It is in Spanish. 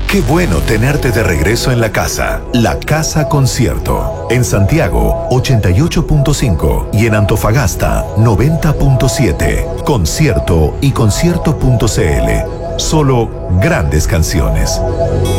Qué bueno tenerte de regreso en la casa. La Casa Concierto. En Santiago, 88.5 y en Antofagasta, 90.7. Concierto y concierto.cl. Solo grandes canciones.